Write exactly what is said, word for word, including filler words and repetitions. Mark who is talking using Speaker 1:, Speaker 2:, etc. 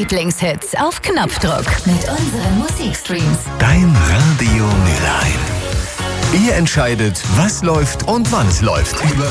Speaker 1: Lieblingshits auf Knopfdruck mit unseren Musikstreams.
Speaker 2: Dein Radio Mülheim. Ihr entscheidet, was läuft und wann es läuft. Über